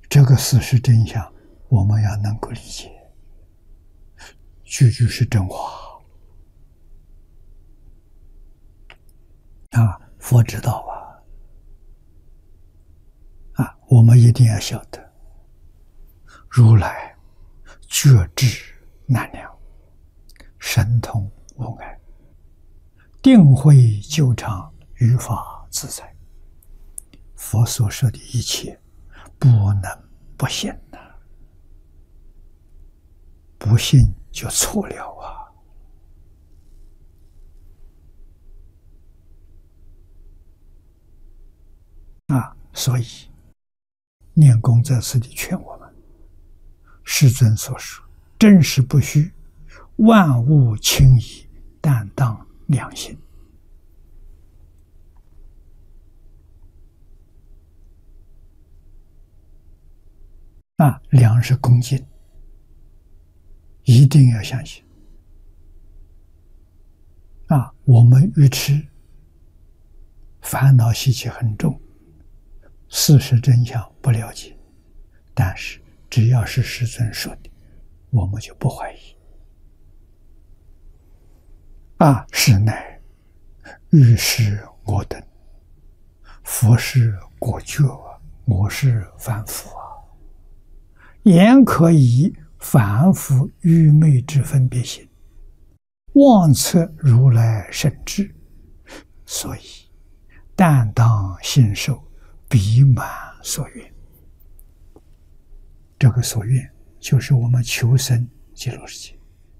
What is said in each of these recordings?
这个事实真相，我们要能够理解，句句是真话啊！佛知道我们一定要晓得，如来觉智难量，神通无碍，定慧究常，于法自在。佛所说的一切，不能不信呐，不信就错了所以念功在此地劝我们，世尊所说，真实不虚，万物轻移，但当良心。良是恭敬，一定要相信我们愚痴，烦恼习气很重，事实真相不了解，但是只要是世尊说的，我们就不怀疑是乃欲是我等，佛是果觉我是凡夫言可以反复愚昧之分别心，妄测如来圣智，所以但当信受，彼满所愿。这个所愿就是我们求生极乐世界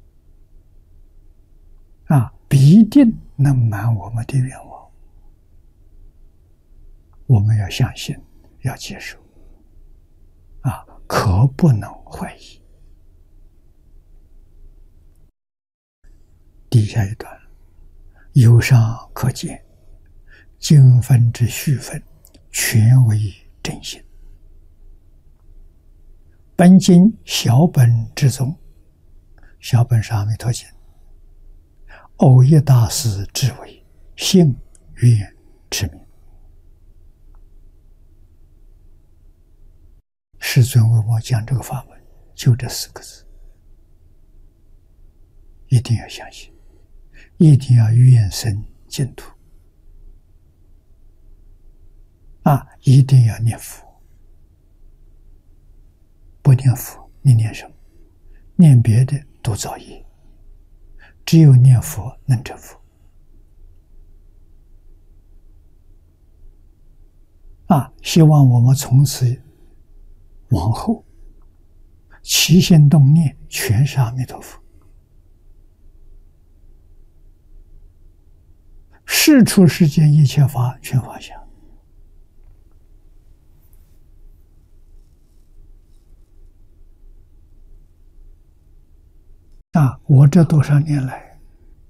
必定能满我们的愿望。我们要相信，要接受可不能怀疑。底下一段，由上可见，经分之序分，全为真心。本经小本之宗，小本是阿弥陀经，偶一大师之为信愿之名。世尊为我讲这个法门，就这4个字，一定要相信，一定要愿生净土一定要念佛。不念佛，你念什么？念别的都造业，只有念佛能成佛希望我们从此往后起心动念全是阿弥陀佛，世出世间一切法全放下我这多少年来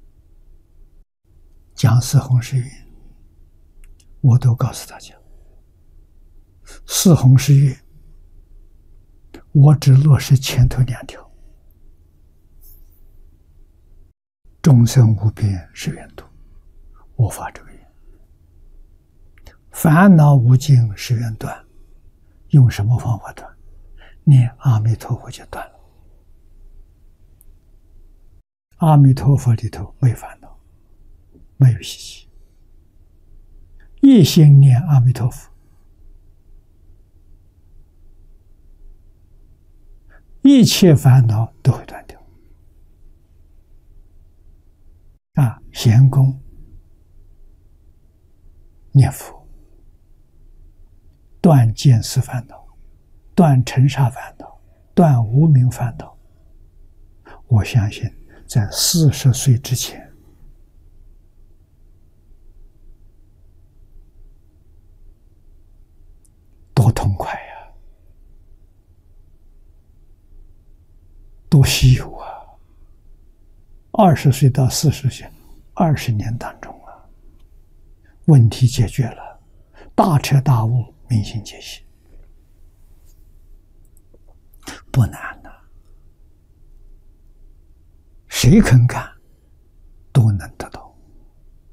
讲四弘誓愿，我都告诉大家，四弘誓愿我只落实前头2条：众生无边誓愿度，我发这个愿；烦恼无尽誓愿断，用什么方法断？念阿弥陀佛就断了。阿弥陀佛里头没烦恼，没有习气，一心念阿弥陀佛，一切烦恼都会断掉闲工念佛，断见思烦恼，断尘沙烦恼，断无明烦恼。我相信在40岁之前，多痛快呀，多稀有！20岁到40岁，20年当中问题解决了，大彻大悟，明心见性，不难谁肯干，都能得到。